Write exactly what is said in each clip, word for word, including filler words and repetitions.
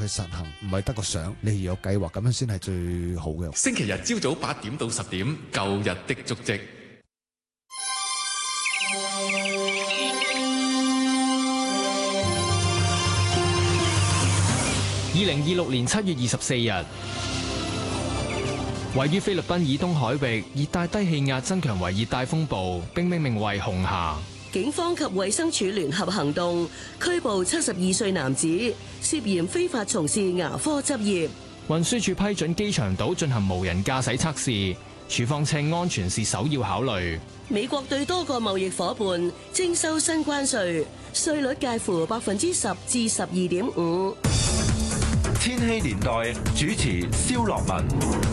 去實行，唔係得個想，你要有計劃，咁樣先係最好嘅。 星期日朝早八點到十點，舊日的足跡。 二零二六年七月二十四日，位於菲律賓以東海域熱帶低氣壓增強為熱帶風暴，並命名為紅霞。 警方及衛生署聯合行動，拘捕七十二歲男子，涉嫌非法從事牙科執業。 運輸署批准機場島進行無人駕駛測試，署方稱安全是首要考慮。 美國對多個貿易夥伴徵收新關稅，稅率介乎百分之十至十二點五。 千禧年代主持蕭樂文。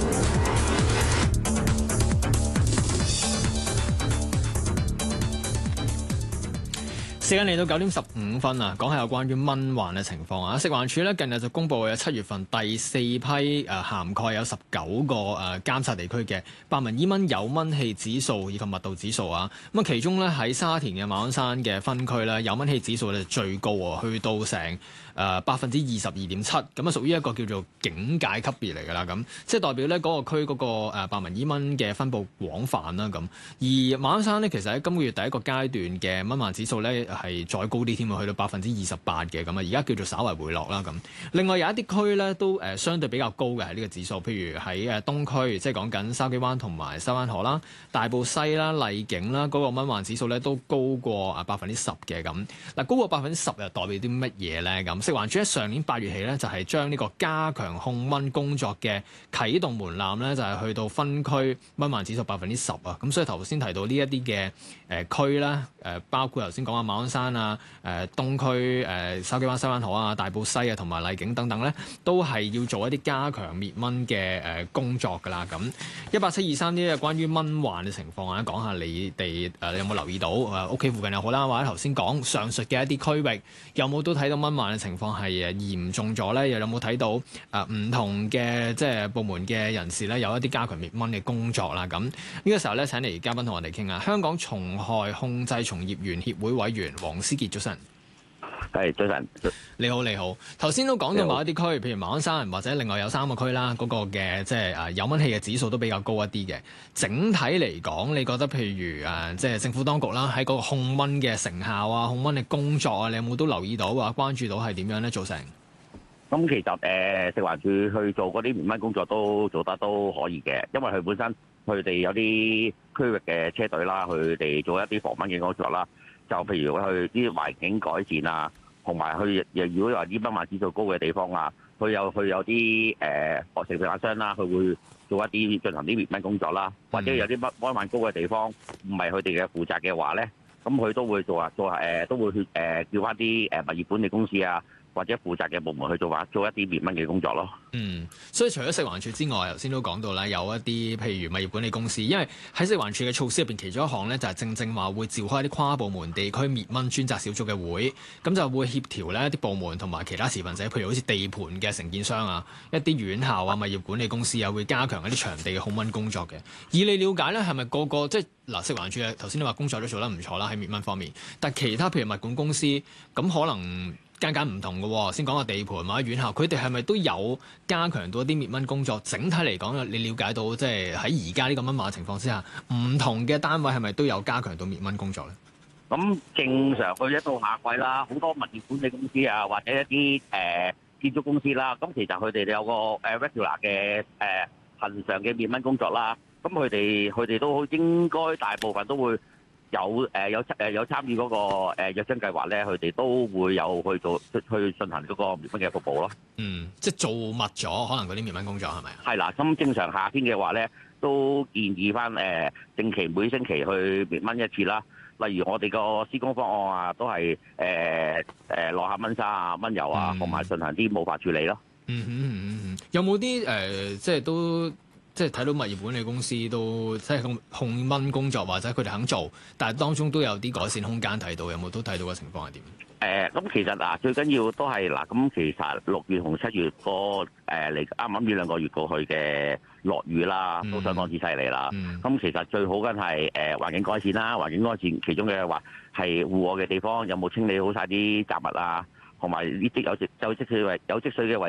時間嚟到九點十五分啊，講下有關於蚊患嘅情況啊。食環署咧近日就公布有七月份第四批誒涵蓋有十九個誒監察地區嘅白紋伊蚊有蚊氣指數以及密度指數啊。咁啊，其中咧喺沙田嘅馬鞍山嘅分區咧，有蚊氣指數咧最高啊，去到成誒百分之二十二點七，咁啊屬於一個叫做警戒級別嚟㗎啦。咁即係代表咧嗰個區嗰個誒白紋伊蚊嘅分佈廣泛啦。咁而馬鞍山咧其實喺今個月第一個階段嘅蚊患指數咧係再高啲添啊，去到百分之二十八嘅。咁啊，而家叫做稍為回落啦。咁另外有一啲區咧都誒相對比較高嘅係呢個指數，譬如喺誒東區，即係講緊筲箕灣同埋西灣河啦、大埔西啦、荔景啦，嗰個蚊患指數咧都高過啊百分之十嘅。咁嗱，高過百分之十又代表啲乜嘢咧？咁食環署喺上年八月起咧，就係將呢個加強控蚊工作嘅啟動門檻咧，就係去到分區蚊患指數百分之十啊。咁所以頭先提到呢一啲嘅誒區啦，誒包括頭先講嘅馬鞍山啊、誒東區、誒筲箕灣、西灣河啊、大埔西啊同埋荔景等等咧，都係要做一啲加強滅蚊嘅誒工作㗎啦。咁一八七二三呢，關於蚊患嘅情況啊，講下你哋誒有冇留意到誒屋企附近又好啦，或者頭先講上述嘅一啲區域有冇都睇到蚊患嘅情況係誒嚴重咗咧？又有冇睇到誒唔同嘅即係部門嘅人士咧有一啲加強滅蚊嘅工作啦？咁呢個時候咧，請嚟嘉賓同我哋傾下。香港蟲害控制從業員協會委員黃思傑，早晨。 係早晨， 你好，你好。頭先都講到某一啲區，譬如馬鞍山或者另外有三個區啦，嗰、那個嘅即係誒有蚊氣嘅指數都比較高一啲嘅。整體嚟講，你覺得譬如誒即係政府當局啦，喺嗰個控蚊嘅成效啊、控蚊嘅工作啊，你有冇都留意到或者關注到係點樣咧？做成咁其實誒、呃、食環署去做嗰啲滅蚊工作都做得都可以嘅，因為佢本身佢哋有啲區域嘅車隊啦，佢哋做一啲防蚊嘅工作啦。就譬如去啲環境改善啊，同埋去如果話啲蚊患指數高嘅地方啊，佢有佢有啲誒惡性生產商啦，佢會做一啲進行啲滅蚊工作啦，或者有啲蚊蚊患高嘅地方唔係佢哋嘅負責嘅話咧，咁佢都會做啊做誒、呃、都會去誒、呃、叫翻啲誒物業管理公司啊，或者負責嘅部門去做話做一啲滅蚊嘅工作咯。 嗯，所以除咗食環署之外，頭先都講到啦，有一啲譬如物業管理公司，因為喺食環署嘅措施入邊，其中一項咧就係正正話會召開一啲跨部門地區滅蚊專責小組嘅會，咁就會協調咧一啲部門同埋其他持份者，譬如好似地盤嘅承建商啊、一啲院校啊、物業管理公司啊，會加強一啲場地嘅控蚊工作嘅。以你了解咧，係咪個個即係嗱食環署嘅頭先你話工作都做得唔錯啦喺滅蚊方面，但係其他譬如物管公司咁可能間間唔同嘅喎，先講個地盤或者院校，佢哋係咪都有加強到一啲滅蚊工作？整體嚟講，你了解到即係喺而家呢個蚊患情況之下，唔同嘅單位係咪都有加強到滅蚊工作咧？ 咁正常去一到夏季啦，好多物業管理公司啊，或者一啲誒、呃、建築公司啦，咁其實佢哋有個誒 regular 嘅誒恆常嘅滅蚊工作啦。咁佢哋佢哋都應該大部分都會有誒、呃、有誒有參與嗰個誒約章計劃咧，佢哋都會有去做去進行嗰個滅蚊嘅服務咯。 嗯，即係做密咗可能嗰啲滅蚊工作係咪啊？ 係啦，咁正常夏天嘅話咧，都建議翻誒定期每星期去滅蚊一次啦。例如我哋個施工方案啊，都係誒誒落下蚊砂啊、蚊油啊，同埋、嗯、進行啲霧化處理咯。 嗯哼嗯哼嗯，有冇啲誒即係都？即係睇到物業管理公司都即係控控蚊工作，或者佢哋肯做，但係當中都有啲改善空間睇到，有冇都睇到個情況係點？誒、 呃，咁其實嗱，最緊要都係嗱，咁其實六月同七月個誒嚟啱啱呢兩個月過去嘅落雨啦，都相當之犀利啦。咁、嗯嗯、其實最好梗係誒環境改善啦，環境改善其中嘅話係戶外嘅地方有冇清理好晒啲雜物啊，同埋呢啲有積有積水位有積水嘅位